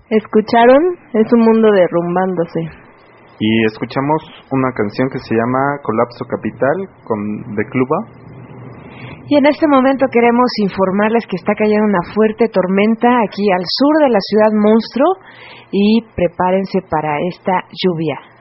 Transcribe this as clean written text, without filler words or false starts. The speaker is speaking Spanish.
¿Escucharon? Es un mundo derrumbándose. Y escuchamos una canción que se llama Colapso Capital de Cluba. Y en este momento queremos informarles que está cayendo una fuerte tormenta aquí al sur de la ciudad monstruo y prepárense para esta lluvia.